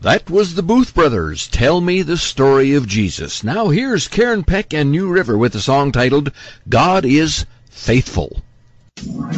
That was the Booth Brothers, Tell Me the Story of Jesus. Now here's Karen Peck and New River with a song titled God is Faithful.